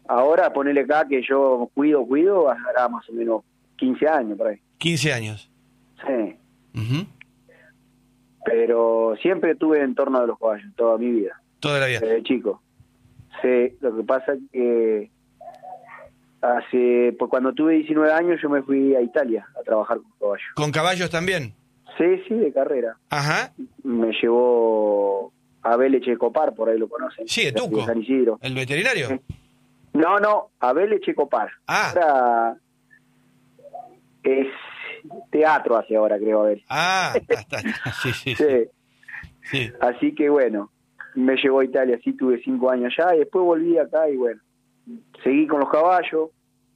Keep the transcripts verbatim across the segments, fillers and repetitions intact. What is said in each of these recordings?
Ahora ponele acá que yo cuido, cuido, hará más o menos quince años por ahí. quince años. Sí. Uh-huh. Pero siempre estuve en torno de los caballos, toda mi vida. Toda la vida. Desde chico. Sí, lo que pasa es que hace, pues cuando tuve diecinueve años yo me fui a Italia a trabajar con caballos. ¿Con caballos también? Sí, sí, de carrera. Ajá. Me llevó Abel Echecopar, por ahí lo conocen. Sí, Etuco. San Isidro. ¿El veterinario? No, no, Abel Echecopar. Ah. Ahora es teatro hace ahora, creo, Abel. Ah, está, está. Sí, sí, sí, sí. sí. Así que bueno, me llevó a Italia, sí, tuve cinco años allá y después volví acá y bueno, seguí con los caballos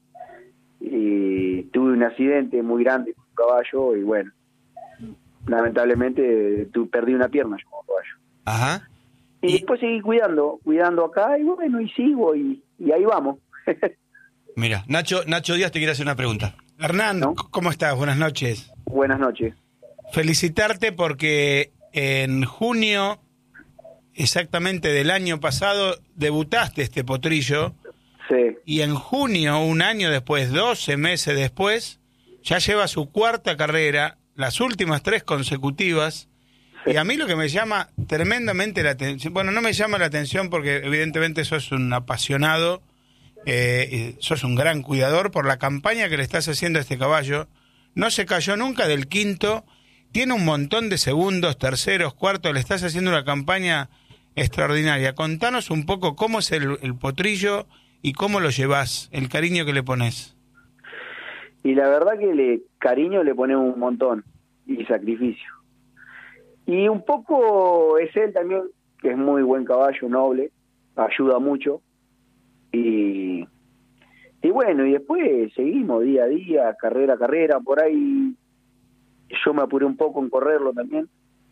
y tuve un accidente muy grande con un caballo y bueno, lamentablemente tu, perdí una pierna yo con caballo. Ajá. Y, y después seguí cuidando, cuidando acá y bueno, y sigo y, y ahí vamos. Mira, Nacho, Nacho Díaz te quiere hacer una pregunta. Hernán, ¿no? ¿Cómo estás? Buenas noches. Buenas noches. Felicitarte porque en junio exactamente del año pasado debutaste este potrillo. Sí. Y en junio, un año después, doce meses después, ya lleva su cuarta carrera, las últimas tres consecutivas. Sí. Y a mí lo que me llama tremendamente la atención, bueno, no me llama la atención porque evidentemente sos un apasionado, eh, sos un gran cuidador por la campaña que le estás haciendo a este caballo. No se cayó nunca del quinto, tiene un montón de segundos, terceros, cuartos, le estás haciendo una campaña extraordinaria. Contanos un poco cómo es el, el potrillo y cómo lo llevas, el cariño que le pones. Y la verdad que le cariño le ponemos un montón y sacrificio. Y un poco es él también, que es muy buen caballo, noble, ayuda mucho. Y, y bueno, y después seguimos día a día, carrera a carrera, por ahí yo me apuré un poco en correrlo también.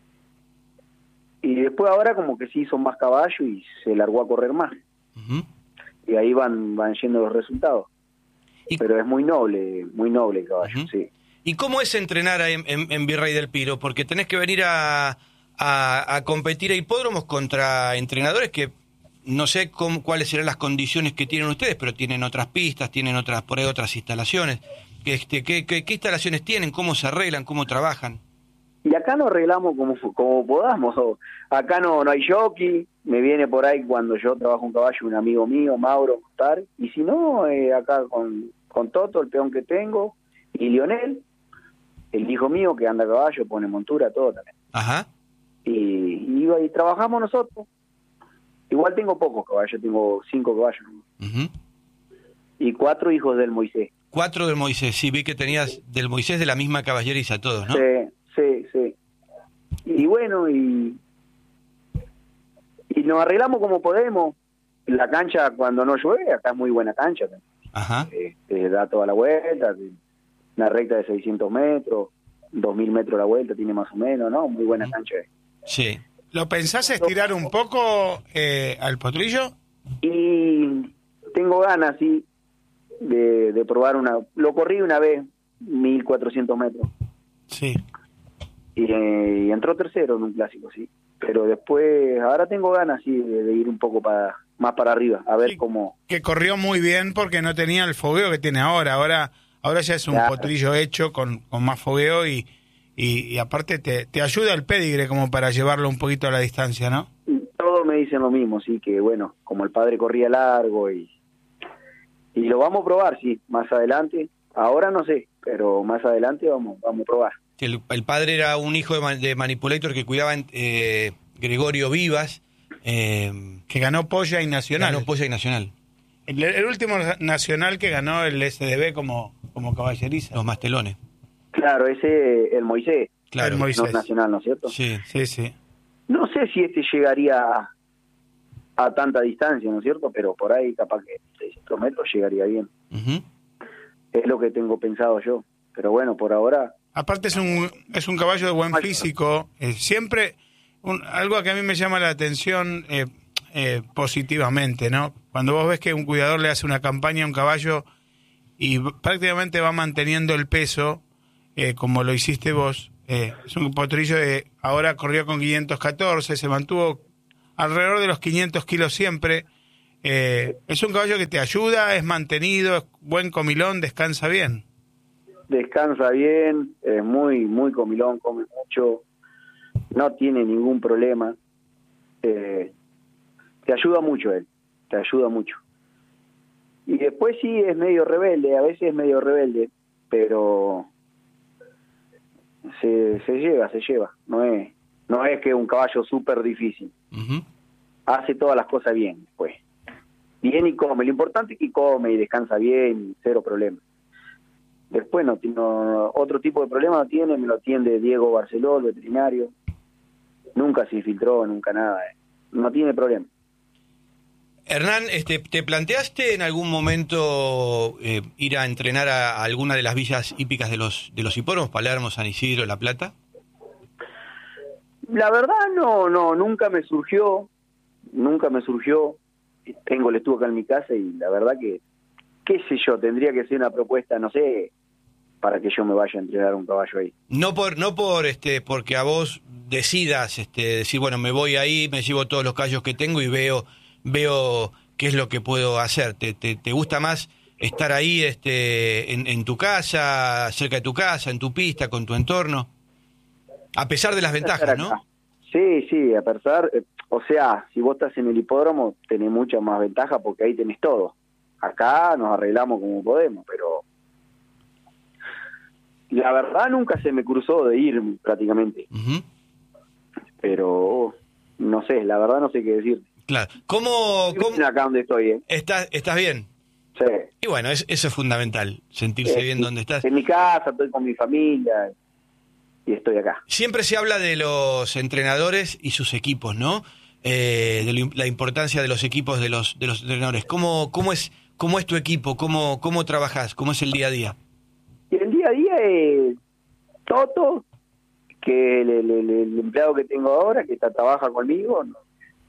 Y después ahora como que se hizo más caballo y se largó a correr más. Uh-huh. Y ahí van van yendo los resultados. ¿Y? Pero es muy noble, muy noble el caballo, uh-huh. Sí. ¿Y cómo es entrenar en, en, en Virrey del Piro? Porque tenés que venir a, a, a competir a hipódromos contra entrenadores que no sé cómo, cuáles serán las condiciones que tienen ustedes, pero tienen otras pistas, tienen otras por ahí otras instalaciones. Este, ¿qué, qué, qué instalaciones tienen? ¿Cómo se arreglan? ¿Cómo trabajan? Y acá nos arreglamos como, como podamos. Acá no, no hay jockey. Me viene por ahí cuando yo trabajo un caballo un amigo mío, Mauro Mostar. Y si no, eh, acá con, con Toto, el peón que tengo, y Lionel, el hijo mío que anda a caballo, pone montura, todo también. Ajá. Y, y, y trabajamos nosotros. Igual tengo pocos caballos, tengo cinco caballos. Uh-huh. Y cuatro hijos del Moisés. Cuatro del Moisés, sí, vi que tenías del Moisés de la misma caballeriza todos, ¿no? Sí, sí, sí. Y bueno, y, y nos arreglamos como podemos. La cancha cuando no llueve, acá es muy buena cancha. Ajá. Eh, te da toda la vuelta, una recta de seiscientos metros, dos mil metros la vuelta, tiene más o menos, ¿no? Muy buena uh-huh. cancha. Sí. ¿Lo pensás estirar un poco eh, al potrillo? Y tengo ganas, sí, de, de probar una... Lo corrí una vez, mil cuatrocientos metros. Sí. Y, eh, y entró tercero en un clásico, sí. Pero después, ahora tengo ganas, sí, de, de ir un poco para más para arriba, a ver sí, cómo... Que corrió muy bien porque no tenía el fogueo que tiene ahora. Ahora ahora ya es un claro. potrillo hecho con, con más fogueo y... Y, y aparte te, te ayuda el pedigre como para llevarlo un poquito a la distancia, ¿no? Todos me dicen lo mismo, sí, que bueno, como el padre corría largo y, y lo vamos a probar, sí, más adelante. Ahora no sé, pero más adelante vamos vamos a probar. El, el padre era un hijo de, de Manipulator que cuidaba eh, Gregorio Vivas. Eh, que ganó Polla y Nacional. Ganó Polla y Nacional. El, el último nacional que ganó el S D B como, como caballeriza. Los Mastelones. Claro, ese, el Moisés, claro, el Moisés. No nacional, ¿no es cierto? Sí, sí, sí. No sé si este llegaría a, a tanta distancia, ¿no es cierto? Pero por ahí capaz que seiscientos metros llegaría bien. Uh-huh. Es lo que tengo pensado yo. Pero bueno, por ahora... Aparte es un es un caballo de buen físico. Eh, siempre, un, algo que a mí me llama la atención eh, eh, positivamente, ¿no? Cuando vos ves que un cuidador le hace una campaña a un caballo y prácticamente va manteniendo el peso... Eh, como lo hiciste vos, eh, es un potrillo de ahora corrió con quinientos catorce, se mantuvo alrededor de los quinientos kilos siempre, Eh, es un caballo que te ayuda, es mantenido, es buen comilón, descansa bien. Descansa bien, es muy, muy comilón, come mucho, no tiene ningún problema. Eh, te ayuda mucho él, te ayuda mucho. Y después sí es medio rebelde, a veces es medio rebelde, pero se, se lleva, se lleva. No es, no es que es un caballo súper difícil. Uh-huh. Hace todas las cosas bien, pues. Bien y come. Lo importante es que come y descansa bien, cero problema. Después no, no otro tipo de problema no tiene, me lo atiende Diego Barceló, el veterinario. Nunca se infiltró, nunca nada. Eh. No tiene problema. Hernán, este, ¿te planteaste en algún momento eh, ir a entrenar a, a alguna de las villas hípicas de los de los hipódromos, Palermo, San Isidro, La Plata? La verdad no, no, nunca me surgió, nunca me surgió. Tengo el estuvo acá en mi casa y la verdad que, qué sé yo, tendría que ser una propuesta, no sé, para que yo me vaya a entrenar un caballo ahí. No por, no por este, porque a vos decidas, este, decir, bueno, me voy ahí, me llevo todos los caballos que tengo y veo veo qué es lo que puedo hacer. ¿Te, te, te gusta más estar ahí este, en, en tu casa, cerca de tu casa, en tu pista, con tu entorno? A pesar de las ventajas, ¿no? Sí, sí, a pesar, eh, o sea, si vos estás en el hipódromo tenés mucha más ventaja porque ahí tenés todo. Acá nos arreglamos como podemos, pero la verdad nunca se me cruzó de ir prácticamente. Uh-huh. Pero no sé, la verdad no sé qué decir. Claro. ¿Cómo, cómo... acá donde estoy, ¿eh? ¿Estás, ¿Estás bien? Sí. Y bueno, es, eso es fundamental, sentirse eh, bien donde estás. En mi casa, estoy con mi familia y estoy acá. Siempre se habla de los entrenadores y sus equipos, ¿no? Eh, de lo, la importancia de los equipos de los de los entrenadores. ¿Cómo, cómo es cómo es tu equipo? ¿Cómo, cómo trabajás? ¿Cómo es el día a día? Y el día a día es Toto, que el, el, el, el empleado que tengo ahora, que está trabaja conmigo, ¿no?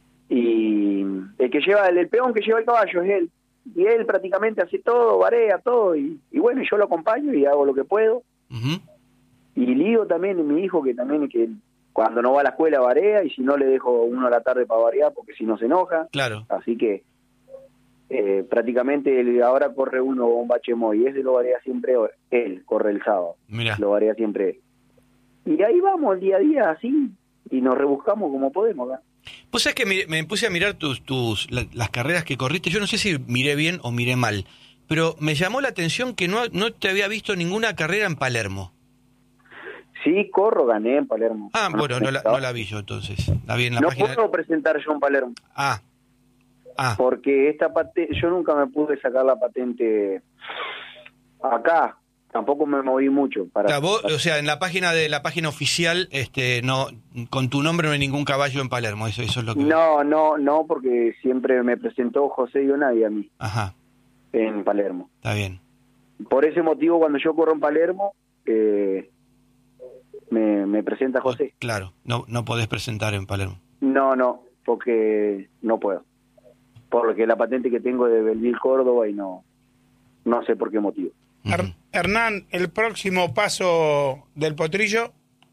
Y el que lleva el, el peón que lleva el caballo es él, y él prácticamente hace todo, varea todo, y, y bueno, yo lo acompaño y hago lo que puedo. Uh-huh. Y Lío también, mi hijo, que también que cuando no va a la escuela varea, y si no le dejo uno a la tarde para variar porque si no se enoja. Claro. Así que eh, prácticamente él, ahora corre uno un bachemoy, y ese lo varea siempre él, corre el sábado. Mirá. Lo varea siempre él. Y ahí vamos el día a día así, y nos rebuscamos como podemos, ¿verdad? Pues es que me, me puse a mirar tus tus la, las carreras que corriste. Yo no sé si miré bien o miré mal, pero me llamó la atención que no, no te había visto ninguna carrera en Palermo. Sí, corro, gané en Palermo. Ah, bueno, no la, no la vi yo entonces. La vi en la no página. puedo presentar yo en Palermo. Ah, ah. Porque esta patente, yo nunca me pude sacar la patente acá. Tampoco me moví mucho para, Claro, vos, para... o sea, en la página de la página oficial, este, no, con tu nombre no hay ningún caballo en Palermo. Eso, eso es lo que. No, no, no, porque siempre me presentó José Ionadi a mí. Ajá. En Palermo. Está bien. Por ese motivo, cuando yo corro en Palermo, eh, me, me presenta José. Claro, no, no podés presentar en Palermo. No, no, porque no puedo. Porque la patente que tengo es de Belville, Córdoba, y no, no sé por qué motivo. Uh-huh. Hernán, ¿el próximo paso del potrillo?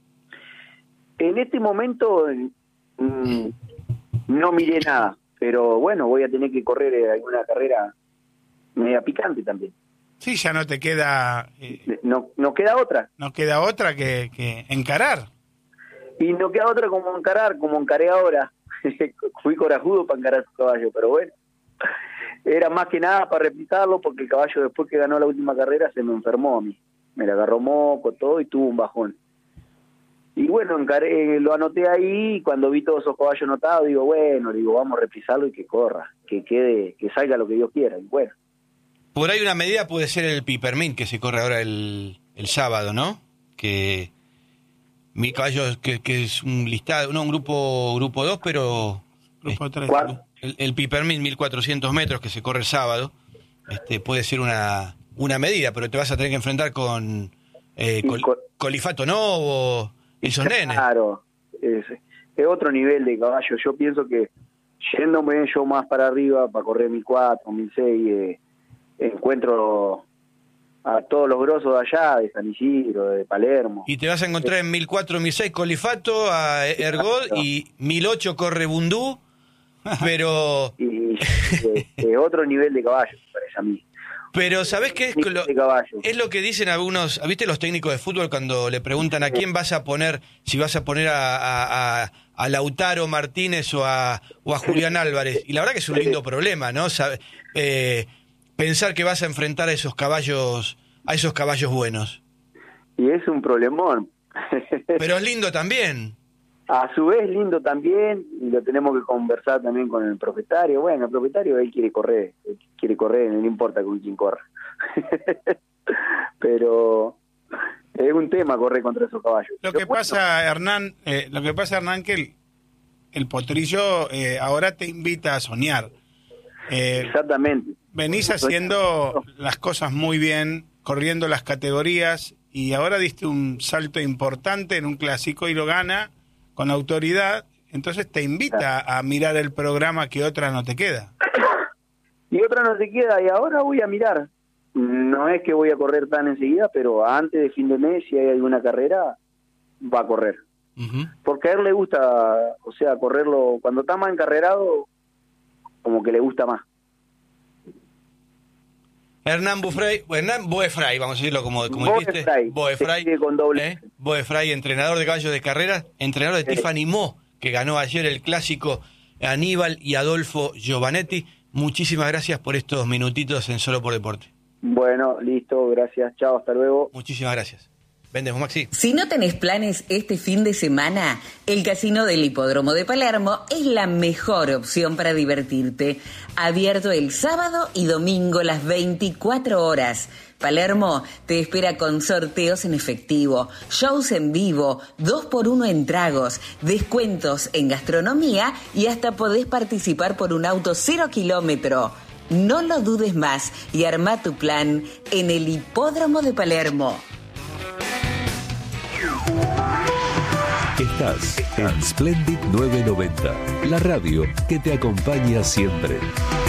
En este momento mmm, no miré nada, pero bueno, voy a tener que correr alguna carrera media picante también. Sí, ya no te queda... Eh, no, no queda otra. No queda otra que, que encarar. Y no queda otra como encarar, como encaré ahora. Fui corajudo para encarar su caballo, pero bueno. Era más que nada para replicarlo, porque el caballo después que ganó la última carrera se me enfermó a mí. Me le agarró moco, todo, y tuvo un bajón. Y bueno, encaré, lo anoté ahí, y cuando vi todos esos caballos anotados, digo, bueno, digo, vamos a reprisarlo y que corra, que quede, que salga lo que Dios quiera, y bueno. Por ahí una medida puede ser el Pipermint, que se corre ahora el, el sábado, ¿no? Que mi caballo, que, que es un listado, no, un grupo grupo dos, pero... Grupo tres. El, el Pipermint mil cuatrocientos metros que se corre el sábado, este, puede ser una, una medida, pero te vas a tener que enfrentar con eh, col, col, Colifato Novo, esos claro, nenes. Claro, es, es otro nivel de caballo. Yo pienso que yéndome yo más para arriba, para correr mil cuatro, mil seis, eh, encuentro a todos los grosos de allá, de San Isidro, de Palermo. Y te vas a encontrar en mil cuatro, mil seis Colifato, a Ergod, y mil ocho corre Bundú. Pero y, es, es otro nivel de caballo, me parece a mí. Pero ¿sabés qué es lo, es lo que dicen algunos, viste los técnicos de fútbol cuando le preguntan a quién vas a poner, si vas a poner a, a, a, a Lautaro Martínez o a, o a Julián Álvarez? Y la verdad que es un lindo problema, ¿no? Sabe, eh, pensar que vas a enfrentar a esos caballos, a esos caballos buenos. Y es un problemón. Pero es lindo también. A su vez lindo también, y lo tenemos que conversar también con el propietario. Bueno, el propietario él quiere correr, él quiere correr, no le importa con quién corra. Pero es un tema correr contra esos caballos. Lo que bueno, pasa, Hernán, eh, lo que pasa, Hernán, que el, el potrillo eh, ahora te invita a soñar. Eh, Exactamente. Venís haciendo las cosas muy bien, corriendo las categorías, y ahora diste un salto importante en un clásico y lo gana con autoridad, entonces te invita a mirar el programa que otra no te queda. Y otra no te queda, y ahora voy a mirar. No es que voy a correr tan enseguida, pero antes de fin de mes, si hay alguna carrera, va a correr. Uh-huh. Porque a él le gusta, o sea, correrlo, cuando está más encarrerado, como que le gusta más. Hernán Bufray, Hernán Boefray, vamos a decirlo como, como dijiste. Boefray, con doble. ¿eh? Boefray, entrenador de caballos de carrera, entrenador de sí. Tiffany Mo, que ganó ayer el clásico Aníbal y Adolfo Giovanetti. Muchísimas gracias por estos minutitos en Solo por Deporte. Bueno, listo, gracias, chao, hasta luego. Muchísimas gracias. Vendemos, Maxi. Si no tenés planes este fin de semana, el Casino del Hipódromo de Palermo es la mejor opción para divertirte. Abierto el sábado y domingo las veinticuatro horas. Palermo te espera con sorteos en efectivo, shows en vivo, dos por uno en tragos, descuentos en gastronomía y hasta podés participar por un auto cero kilómetro. No lo dudes más y arma tu plan en el Hipódromo de Palermo. Estás en Splendid novecientos noventa, la radio que te acompaña siempre.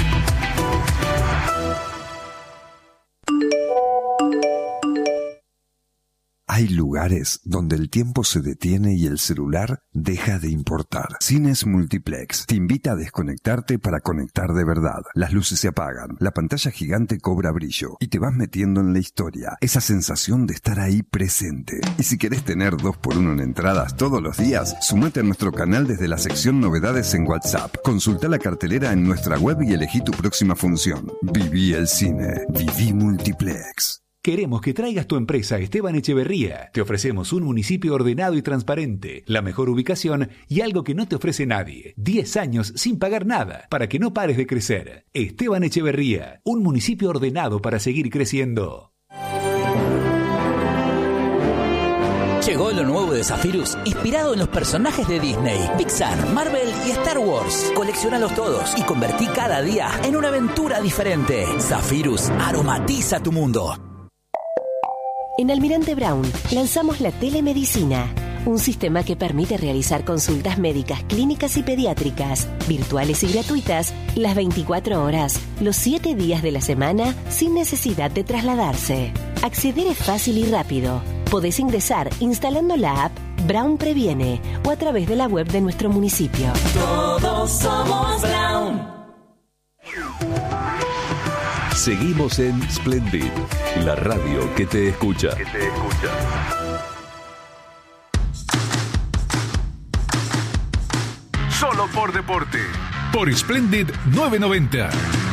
Hay lugares donde el tiempo se detiene y el celular deja de importar. Cines Multiplex te invita a desconectarte para conectar de verdad. Las luces se apagan, la pantalla gigante cobra brillo y te vas metiendo en la historia. Esa sensación de estar ahí presente. Y si querés tener dos por uno en entradas todos los días, sumate a nuestro canal desde la sección Novedades en WhatsApp. Consulta la cartelera en nuestra web y elegí tu próxima función. Viví el cine. Viví Multiplex. Queremos que traigas tu empresa a Esteban Echeverría. Te ofrecemos un municipio ordenado y transparente, la mejor ubicación y algo que no te ofrece nadie. diez años sin pagar nada, para que no pares de crecer. Esteban Echeverría, un municipio ordenado para seguir creciendo. Llegó lo nuevo de Zephyrus, inspirado en los personajes de Disney, Pixar, Marvel y Star Wars. Colecciónalos todos y convertí cada día en una aventura diferente. Zephyrus aromatiza tu mundo. En Almirante Brown lanzamos la telemedicina, un sistema que permite realizar consultas médicas, clínicas y pediátricas, virtuales y gratuitas, las veinticuatro horas, los siete días de la semana, sin necesidad de trasladarse. Acceder es fácil y rápido. Podés ingresar instalando la app Brown Previene o a través de la web de nuestro municipio. Todos somos Brown. Seguimos en Splendid, la radio que te escucha. Que te escucha. Solo por deporte. Por Splendid novecientos noventa.